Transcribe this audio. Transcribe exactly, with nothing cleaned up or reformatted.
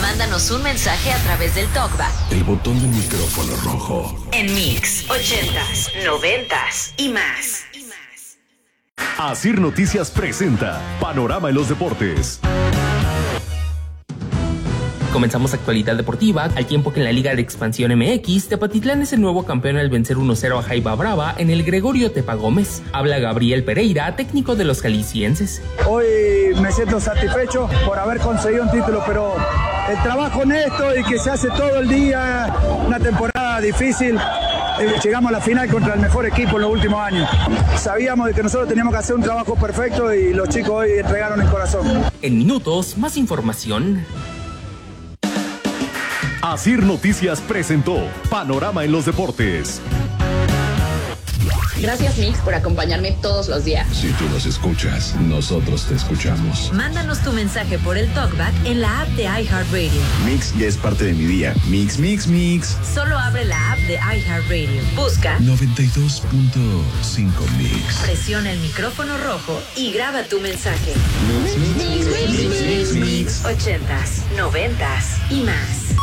Mándanos un mensaje a través del TalkBack. El botón del micrófono rojo. En Mix, ochentas, noventas y más. Asir Noticias presenta Panorama en los Deportes. Comenzamos actualidad deportiva, al tiempo que en la Liga de Expansión M X, Tepatitlán es el nuevo campeón al vencer uno cero a Jaiba Brava en el Gregorio Tepa Gómez. Habla Gabriel Pereira, técnico de los jaliscienses. Hoy me siento satisfecho por haber conseguido un título, pero el trabajo honesto y que se hace todo el día, una temporada difícil. Llegamos a la final contra el mejor equipo en los últimos años. Sabíamos de que nosotros teníamos que hacer un trabajo perfecto y los chicos hoy entregaron el corazón. En minutos, más información. Asir Noticias presentó Panorama en los Deportes. Gracias, Mix, por acompañarme todos los días. Si tú nos escuchas, nosotros te escuchamos. Mándanos tu mensaje por el TalkBack en la app de iHeartRadio. Mix ya es parte de mi día. Mix, mix, mix. Solo abre la app de iHeartRadio. Busca noventa y dos punto cinco Mix. Presiona el micrófono rojo y graba tu mensaje. Mix, mix, mix, mix, mix, mix. Ochentas, noventas y más.